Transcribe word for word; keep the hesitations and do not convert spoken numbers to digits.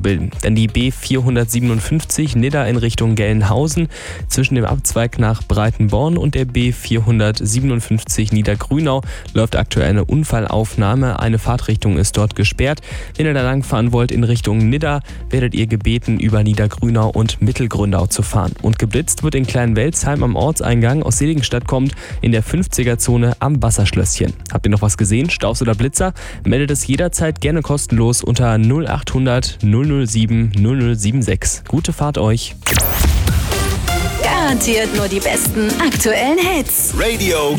bilden. Denn die B vierhundertsiebenundfünfzig Nidda in Richtung Gelnhausen zwischen dem Abzweig nach Breitenborn und der B vierhundertsiebenundfünfzig Niedergrünau läuft aktuell eine Unfallaufnahme. Eine Fahrtrichtung ist dort gesperrt. Wenn ihr da langfahren wollt in Richtung Nidda, werdet ihr gebeten, über Niedergrünau und Mittelgründau zu fahren. Und geblitzt wird in Kleinwelzheim am Ortseingang aus Seligenstadt kommt in der fünfziger-Zone am Wasserschlösschen. Habt ihr noch was gesehen? Staus oder Blitzer? Meldet es jederzeit gerne kostenlos unter null achthundert null null sieben null null sieben sechs. Gute Fahrt euch! Garantiert nur die besten aktuellen Hits. Radio